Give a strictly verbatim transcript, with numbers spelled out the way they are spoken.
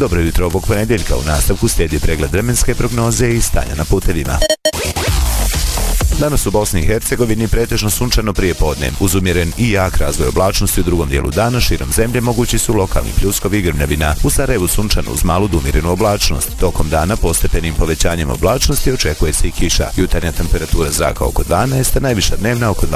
Dobro jutro ovog ponedjeljka, u nastavku slijedi pregled vremenske prognoze i stanja na putevima. Danas u Bosni i Hercegovini pretežno sunčano prije podne. Uz umjeren i jak razvoj oblačnosti u drugom dijelu dana širom zemlje mogući su lokalni pljuskovi i grmljavina. U Sarajevu sunčano uz malu do umjerenu oblačnost. Tokom dana postepenim povećanjem oblačnosti očekuje se i kiša. Jutarnja temperatura zraka oko dvanaest, a najviša dnevna oko